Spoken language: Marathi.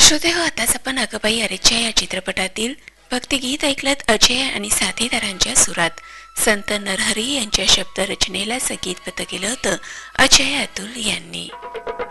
श्रोते हो, आताच आपण अगबाई अरेच्या या चित्रपटातील भक्तिगीत ऐकलत. अजय आणि साथीदारांच्या सुरात संत नरहरी यांच्या शब्द रचनेला संगीतबद्ध केलं होतं अजय अतुल यांनी.